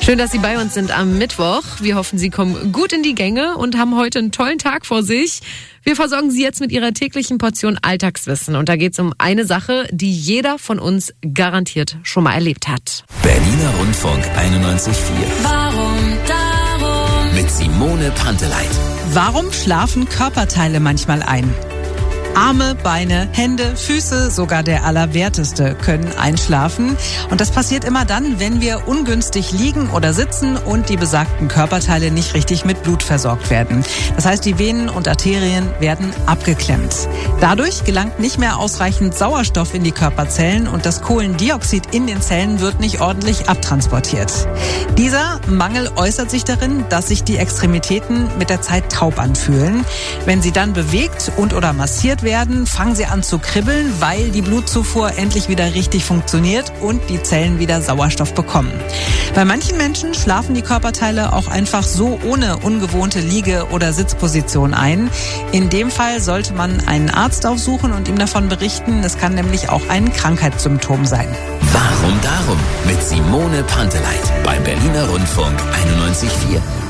Schön, dass Sie bei uns sind am Mittwoch. Wir hoffen, Sie kommen gut in die Gänge und haben heute einen tollen Tag vor sich. Wir versorgen Sie jetzt mit Ihrer täglichen Portion Alltagswissen. Und da geht es um eine Sache, die jeder von uns garantiert schon mal erlebt hat. Berliner Rundfunk 91.4. Warum darum? Mit Simone Panteleit. Warum schlafen Körperteile manchmal ein? Arme, Beine, Hände, Füße, sogar der Allerwerteste können einschlafen. Und das passiert immer dann, wenn wir ungünstig liegen oder sitzen und die besagten Körperteile nicht richtig mit Blut versorgt werden. Das heißt, die Venen und Arterien werden abgeklemmt. Dadurch gelangt nicht mehr ausreichend Sauerstoff in die Körperzellen und das Kohlendioxid in den Zellen wird nicht ordentlich abtransportiert. Dieser Mangel äußert sich darin, dass sich die Extremitäten mit der Zeit taub anfühlen. Wenn sie dann bewegt und oder massiert werden, fangen sie an zu kribbeln, weil die Blutzufuhr endlich wieder richtig funktioniert und die Zellen wieder Sauerstoff bekommen. Bei manchen Menschen schlafen die Körperteile auch einfach so ohne ungewohnte Liege- oder Sitzposition ein. In dem Fall sollte man einen Arzt aufsuchen und ihm davon berichten. Es kann nämlich auch ein Krankheitssymptom sein. Warum darum? Mit Simone Panteleit beim Berliner Rundfunk 91.4.